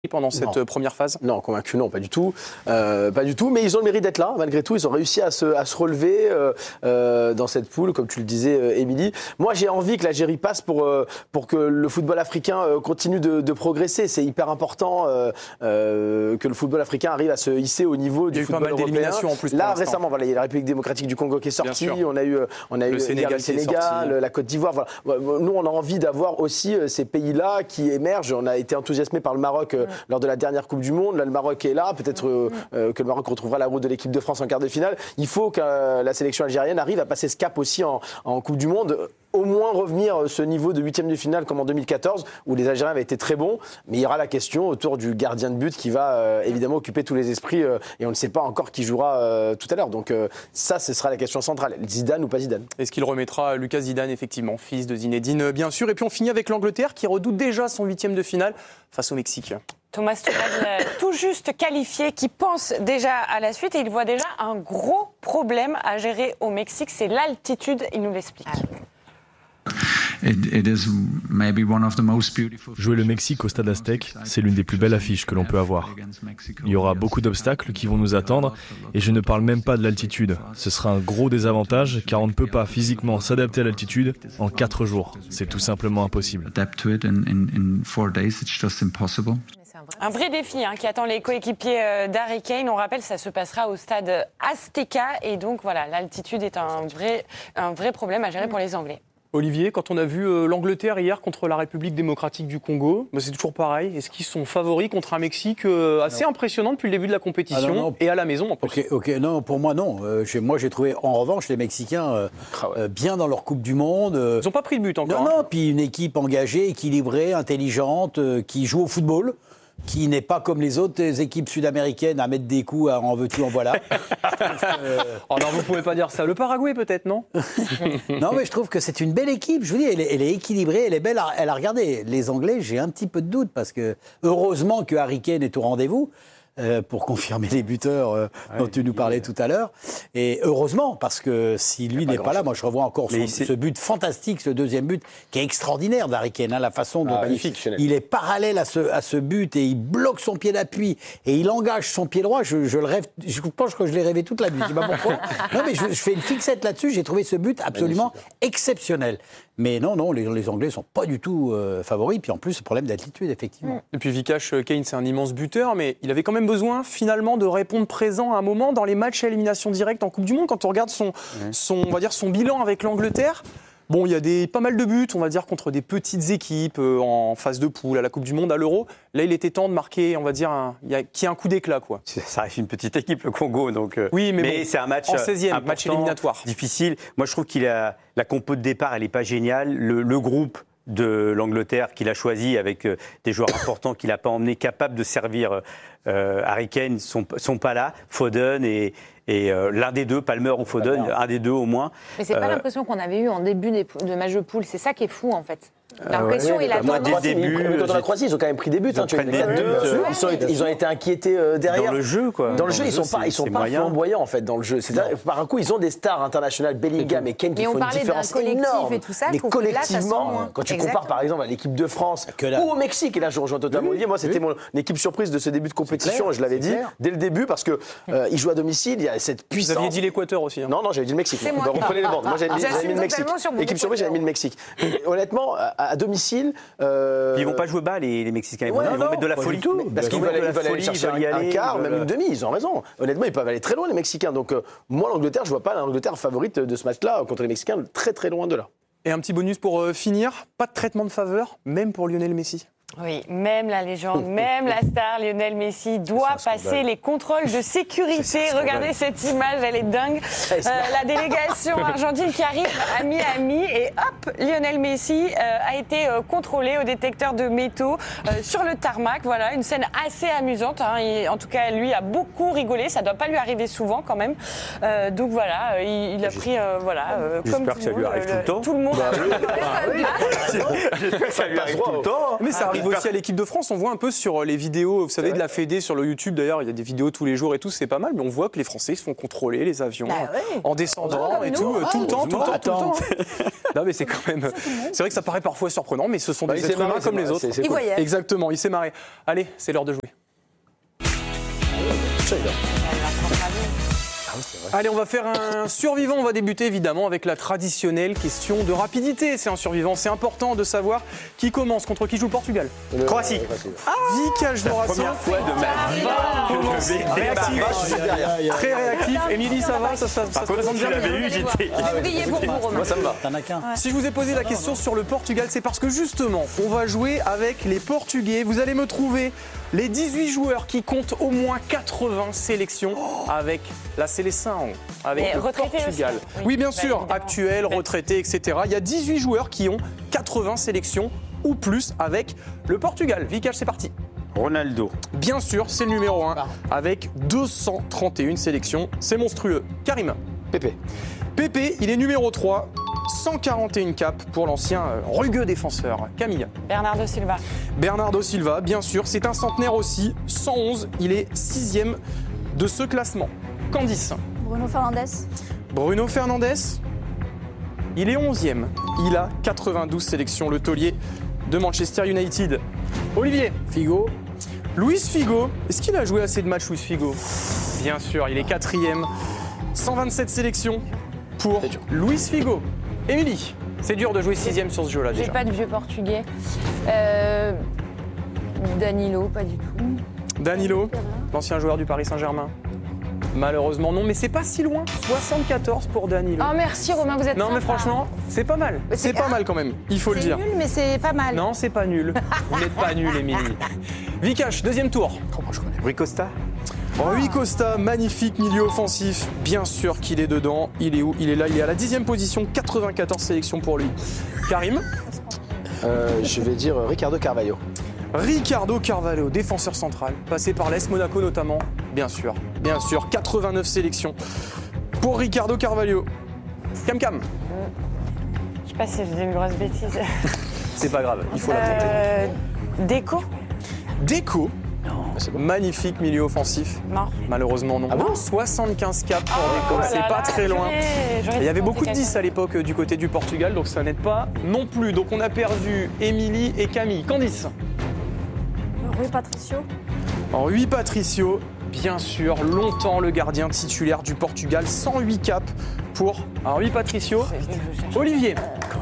pendant cette première phase? Non, convaincu, non, pas du tout. Pas du tout, mais ils ont le mérite d'être là, malgré tout. Ils ont réussi à se relever dans cette poule, comme tu le disais, Émilie. Moi, j'ai envie que l'Algérie passe pour que le football africain continue de progresser. C'est hyper important que le football africain arrive à se hisser au niveau du football européen. Il y a eu pas mal d'éliminations en plus. Là, récemment, voilà, il y a la République démocratique du Congo qui est sortie. On a eu le Sénégal, la Côte d'Ivoire. Voilà. Nous, on a envie d'avoir aussi ces pays-là qui émergent. On a été enthousiasmés par le Maroc lors de la dernière Coupe du Monde. Là, le Maroc est là. Peut-être que le Maroc retrouvera la route de l'équipe de France en quart de finale. Il faut que la sélection algérienne arrive à passer ce cap aussi en Coupe du Monde. Au moins revenir à ce niveau de huitième de finale comme en 2014 où les Algériens avaient été très bons, mais il y aura la question autour du gardien de but qui va évidemment occuper tous les esprits et on ne sait pas encore qui jouera tout à l'heure. Donc ça, ce sera la question centrale. Zidane ou pas Zidane? Est-ce qu'il remettra Lucas Zidane, effectivement, fils de Zinedine, bien sûr. Et puis on finit avec l'Angleterre qui redoute déjà son huitième de finale face au Mexique. Thomas Tuchel, tout juste qualifié, qui pense déjà à la suite et il voit déjà un gros problème à gérer au Mexique, c'est l'altitude, il nous l'explique. Jouer le Mexique au Stade Aztec, c'est l'une des plus belles affiches que l'on peut avoir. Il y aura beaucoup d'obstacles qui vont nous attendre et je ne parle même pas de l'altitude. Ce sera un gros désavantage car on ne peut pas physiquement s'adapter à l'altitude en 4 jours. C'est tout simplement impossible. Un vrai défi qui attend les coéquipiers d'Harry Kane. On rappelle, ça se passera au stade Azteca et donc voilà, l'altitude est un vrai problème à gérer pour les Anglais. Olivier, quand on a vu l'Angleterre hier contre la République démocratique du Congo, c'est toujours pareil. Est-ce qu'ils sont favoris contre un Mexique assez impressionnant depuis le début de la compétition et à la maison en plus? Ok, non, pour moi non. Moi j'ai trouvé en revanche les Mexicains bien dans leur Coupe du Monde. Ils n'ont pas pris de but encore. Non, puis une équipe engagée, équilibrée, intelligente, qui joue au football. Qui n'est pas comme les autres équipes sud-américaines à mettre des coups en veux-tu, en voilà. Oh non, vous pouvez pas dire ça. Le Paraguay peut-être, non? Non, mais je trouve que c'est une belle équipe. Je vous dis, elle est équilibrée, elle est belle. Elle a regardé. Les Anglais, j'ai un petit peu de doute parce que heureusement que Harry Kane est au rendez-vous. Pour confirmer les buteurs dont tu nous parlais tout à l'heure. Et heureusement, parce que si lui n'est pas là, moi je revois encore ce but fantastique, ce deuxième but, qui est extraordinaire d'Harry Kane, la façon dont il est parallèle à ce but et il bloque son pied d'appui et il engage son pied droit. Je le rêve, je pense que je l'ai rêvé toute la nuit, je sais pas pourquoi. Non mais je fais une fixette là-dessus, j'ai trouvé ce but absolument exceptionnel. Mais non, les Anglais ne sont pas du tout favoris. Puis en plus, ce problème d'altitude, effectivement. Et puis Vikash, Kane, c'est un immense buteur, mais il avait quand même besoin, finalement, de répondre présent à un moment dans les matchs à élimination directe en Coupe du Monde. Quand on regarde son bilan avec l'Angleterre, bon, il y a pas mal de buts, on va dire, contre des petites équipes en phase de poule, à la Coupe du Monde, à l'Euro. Là, il était temps de marquer, on va dire, qu'il y ait un coup d'éclat, quoi. Ça reste une petite équipe, le Congo, donc. Oui, mais bon, c'est un match en 16e, match éliminatoire. Difficile. Moi, je trouve la compo de départ, elle n'est pas géniale. Le groupe de l'Angleterre qu'il a choisi avec des joueurs importants qu'il n'a pas emmenés, capables de servir Harry Kane, sont pas là. Foden et l'un des deux, Palmer ou Foden, un des deux au moins. Mais c'est pas l'impression qu'on avait eu en début de match de poule. C'est ça qui est fou en fait. L'impression, il a tendance. Quand on a Croatie, ils ont quand même pris des buts. Ils ont été inquiétés derrière. Dans le jeu, quoi. Dans le jeu, ils sont pas flamboyants en fait. Dans le jeu, par un coup, ils ont des stars internationales, Bellingham et Kane qui font une différence énorme. Mais collectivement, quand tu compares par exemple à l'équipe de France ou au Mexique, et là je rejoins totalement Olivier. Moi, c'était mon équipe surprise de ce début de compétition. Je l'avais dit dès le début parce que ils jouent à domicile. Il y a cette puissance. Vous aviez dit l'Équateur aussi. Non, j'avais dit le Mexique. Reprenez les bords. Moi, j'avais mis le Mexique. Équipe surprise, j'avais mis le Mexique. Honnêtement, à domicile. Ils vont pas jouer bas, les Mexicains. Ils vont mettre de la folie. Parce qu'ils veulent aller chercher un quart, même une demi. Ils ont raison. Honnêtement, ils peuvent aller très loin, les Mexicains. Donc, moi, l'Angleterre, je vois pas l'Angleterre favorite de ce match-là contre les Mexicains, très très loin de là. Et un petit bonus pour finir, pas de traitement de faveur, même pour Lionel Messi. Oui, même la légende, même la star Lionel Messi doit passer les contrôles de sécurité. Regardez cette image, elle est dingue. La délégation argentine qui arrive à Miami et hop, Lionel Messi a été contrôlé au détecteur de métaux sur le tarmac. Voilà, une scène assez amusante. En tout cas, lui a beaucoup rigolé. Ça ne doit pas lui arriver souvent quand même. Donc voilà, il a pris j'espère que ça lui arrive tout le temps. Tout le monde a rigolé. J'espère que ça lui arrive tout le temps. Mais ça arrive arrive aussi à l'équipe de France. On voit un peu sur les vidéos, vous savez, de la Fédé sur le YouTube. D'ailleurs, il y a des vidéos tous les jours et tout, c'est pas mal. Mais on voit que les Français se font contrôler les avions en descendant et tout, tout le temps. Non, mais c'est quand même. C'est vrai que ça paraît parfois surprenant, mais ce sont des êtres humains comme les autres. Il voyait. Exactement, il s'est marré. Allez, c'est l'heure de jouer. Allez, on va faire un survivant. On va débuter évidemment avec la traditionnelle question de rapidité. C'est un survivant, c'est important de savoir qui commence, contre qui joue le Portugal. Croatie. Vicage Dorasso. Première fois de ma vie que je vais Réactif. Très réactif. Émilie, ça va, ça se présente bien. l'avais eu, j'étais. Je vais briller pour vous, Romain. Moi, ça me va. T'en as qu'un. Si je vous ai posé la question sur le Portugal, c'est parce que justement, on va jouer avec les Portugais. Vous allez me trouver les 18 joueurs qui comptent au moins 80 sélections avec la Seleção, avec Mais le retraités Portugal. aussi. Oui, bien Bah, sûr, évidemment. actuels, retraités, etc. Il y a 18 joueurs qui ont 80 sélections ou plus avec le Portugal. Vicage, c'est parti. Ronaldo. Bien sûr, c'est le numéro 1 avec 231 sélections. C'est monstrueux. Karim. Pépé. Pépé, il est numéro 3. 141 caps pour l'ancien rugueux défenseur. Camille. Bernardo Silva. Bernardo Silva, bien sûr, c'est un centenaire aussi. 111, il est 6e de ce classement. Candice. Bruno Fernandes. Bruno Fernandes, il est 11e. Il a 92 sélections, le taulier de Manchester United. Olivier. Figo. Luis Figo, est-ce qu'il a joué assez de matchs, Luis Figo? Bien sûr, il est 4e. 127 sélections pour Luis Figo. Émilie, c'est dur de jouer 6e sur ce jeu-là J'ai déjà. pas de vieux portugais. Danilo, pas du tout. Danilo, l'ancien joueur du Paris Saint-Germain. Malheureusement non, mais c'est pas si loin. 74 pour Danilo. Oh merci Romain, vous êtes Non sympa. mais franchement, c'est pas mal. Mais C'est pas mal quand même, il faut le C'est dire. nul, mais c'est pas mal. Non, c'est pas nul. Vous n'êtes pas nul, Émilie. Vikash, deuxième tour. Rui Costa. Rui Costa, magnifique milieu offensif. Bien sûr qu'il est dedans. Il est où? Il est là, il est à la 10e position. 94 sélections pour lui. Karim. Je vais dire Ricardo Carvalho. Ricardo Carvalho, défenseur central, passé par l'AS Monaco notamment. Bien sûr, 89 sélections pour Ricardo Carvalho. Cam. Je sais pas si je dis une grosse bêtise. C'est pas grave, il faut la tenter. Déco. Deco, magnifique milieu offensif. Non. Malheureusement non. Ah bon 75 caps pour Deco, Oh c'est là pas là, très loin. j'aurais Il y avait dû beaucoup de tenter 10 à l'époque du côté du Portugal, donc ça n'aide pas non plus. Donc on a perdu Émilie et Camille. Candice. Rui Patricio. Rui Patricio, bien sûr, longtemps le gardien titulaire du Portugal. 108 caps pour Rui Patricio. Olivier.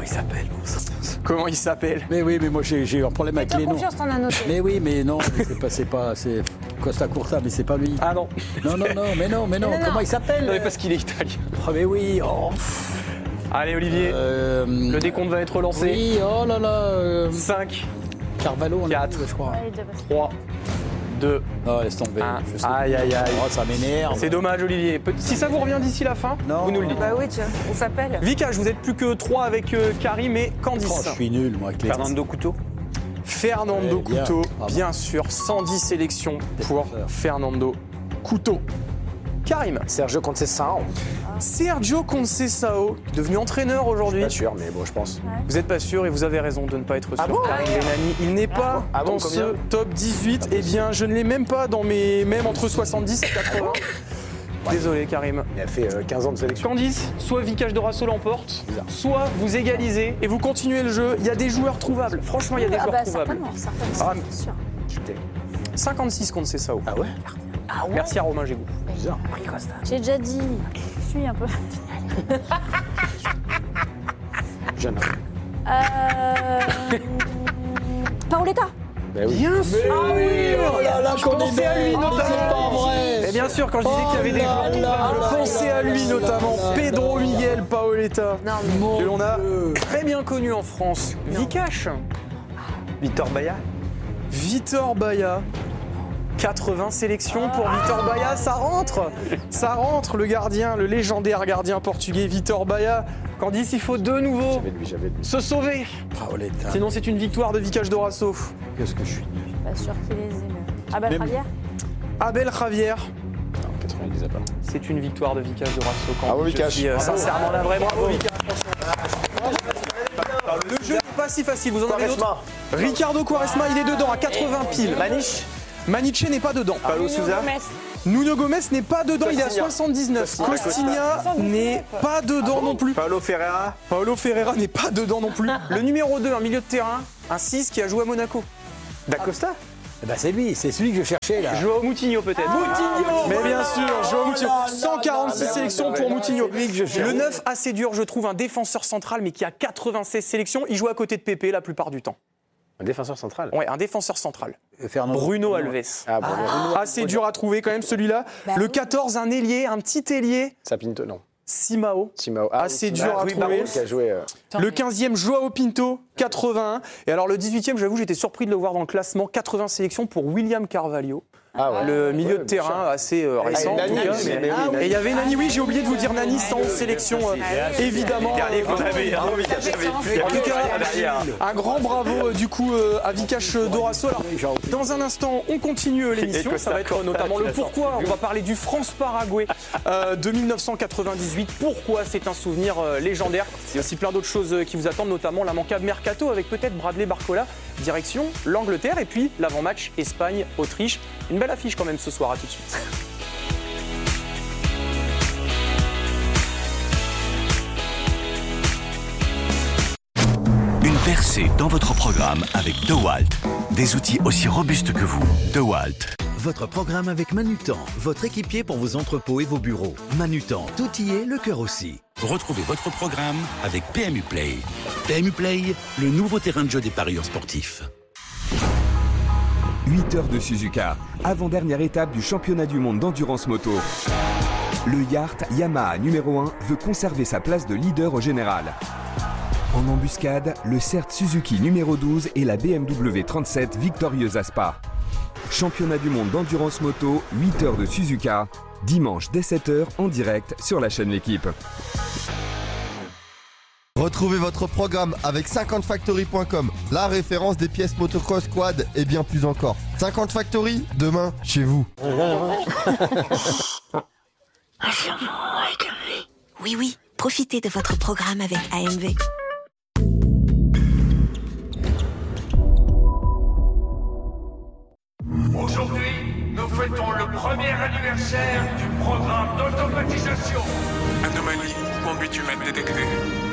Comment il s'appelle? Mais oui, mais moi j'ai un problème avec Fais-toi les noms. confiance, t'en as noté. Mais oui, mais non, c'est Costa Curta, mais c'est pas lui. Ah non. Non, mais non. Comment il s'appelle? Non mais parce qu'il est italien. Ah mais oui, Allez Olivier, le décompte va être relancé. Oui, oh là là. 5, Carvalho, on l'a 4. dit, je crois. Ah, il est déjà passé. 3, 2, Non, laisse tomber. Un. Je sais. Aïe, aïe, aïe. Oh, ça m'énerve. C'est dommage Olivier. Si ça vous revient d'ici la fin, Non. vous nous le dites. Bah oui, tiens, on s'appelle. Vicage, vous êtes plus que 3 avec Karim et Candice. Oh, je suis nul, moi, avec les... Fernando Couto. Fernando Ouais, bien. Couto, Pardon. bien sûr, 110 sélections pour Défenseur. Fernando Couto. Karim. Sergio Conceição. Sergio Conceição, devenu entraîneur aujourd'hui. Pas sûr, mais bon, je pense. Vous n'êtes pas sûr et vous avez raison de ne pas être sûr. Ah bon Karim Benani, il n'est pas Ah bon, dans combien ce top 18. Eh bien, je ne l'ai même pas dans mes... Même entre 70 et 80. Désolé, Karim. Il a fait 15 ans de sélection. Candice, soit Vicage Dorasso l'emporte, soit vous égalisez et vous continuez le jeu. Il y a des joueurs trouvables. Franchement, il y a des Ah joueurs bah trouvables. certainement, Ah, c'est sûr. 56 contre Conceição. Ah ouais Merci à Romain Gégou. Bizarre. J'ai déjà dit. Suis un peu. Jeune. Paoletta. Ben oui. Bien sûr. Ah oui, oh là là, Je qu'on pensais à lui est notamment. C'est pas vrai. Et bien sûr, quand je disais qu'il y avait des joueurs trouvables, je pensais à lui notamment. Pedro Miguel Paoletta. Que l'on a très bien connu en France. Vikash. Victor Baia. Vitor Baia. 80 sélections pour Vitor Baia, ça rentre le gardien, le légendaire gardien portugais Vitor Baia. Candice, il faut de nouveau J'avais lui. se sauver. Paoletta. Sinon, c'est une victoire de Vicage Dorasso. Qu'est-ce que je suis nul. Pas sûr qu'il les aime. Abel Même- Javier. Abel Javier, Non, 80, il les a pas. c'est une victoire de Vicage Dorasso. Bravo, Je Vicage. suis sincèrement navré. Bravo Vicage. Le jeu n'est pas si facile, vous en avez d'autres. Ricardo Quaresma, il est dedans à 80 piles. Maniche n'est pas dedans. Paulo Sousa. Nuno Gomes n'est pas dedans, il est à Costinha. 79. Costinha n'est pas dedans non plus. Paulo Ferreira. Paulo Ferreira n'est pas dedans non plus. Le numéro 2, un milieu de terrain, un 6 qui a joué à Monaco. D'Acosta. Eh ben, c'est lui, c'est celui que je cherchais là. Joao Moutinho peut-être. Mais bien sûr, Joao Moutinho. 146 sélections pour Moutinho. Le 9, assez dur, je trouve, un défenseur central, mais qui a 96 sélections. Il joue à côté de Pépé la plupart du temps. Un défenseur central. Ouais, un défenseur central. Fernando. Bruno Alves. Assez dur à trouver quand même celui-là. Le 14, un ailier, un petit ailier. Sapinto, non. Simao. Assez dur à Rui trouver. Barros qui a joué. Le 15e, Joao Pinto, 81. Et alors le 18e, j'avoue, j'étais surpris de le voir dans le classement. 80 sélections pour William Carvalho. Le milieu de terrain assez récent. Nani, en tout cas, aussi, mais- mais oui, Nani. Et il y avait Nani, oui, j'ai oublié de vous dire Nani sans sélection, évidemment. Dernier qu'on avait. En tout cas, un grand bravo du coup à Vikash Dorasso. Alors, dans un instant, on continue l'émission. Ça va être notamment le pourquoi. On va parler du France-Paraguay de 1998. Pourquoi c'est un souvenir légendaire. Il y a aussi plein d'autres choses qui vous attendent, notamment l'immanquable Mercato avec peut-être Bradley Barcola. Direction l'Angleterre et puis l'avant-match Espagne-Autriche. Une belle affiche quand même ce soir, à tout de suite. Une percée dans votre programme avec DeWalt. Des outils aussi robustes que vous. DeWalt. Votre programme avec Manutan, votre équipier pour vos entrepôts et vos bureaux. Manutan, tout y est, le cœur aussi. Retrouvez votre programme avec PMU Play. PMU Play, le nouveau terrain de jeu des parieurs sportifs. 8 heures de Suzuka, avant-dernière étape du championnat du monde d'endurance moto. Le Yard Yamaha numéro 1 veut conserver sa place de leader au général. En embuscade, le CERT Suzuki numéro 12 et la BMW 37 victorieuse à Spa. Championnat du monde d'endurance moto, 8 heures de Suzuka, dimanche dès 7h en direct sur la chaîne L'Équipe. Retrouvez votre programme avec 50factory.com, la référence des pièces motocross quad et bien plus encore. 50 Factory, demain, chez vous. Oui, oui, profitez de votre programme avec AMV. Aujourd'hui, nous fêtons le premier anniversaire du programme d'automatisation. Anomalie, conduite humaine détectée.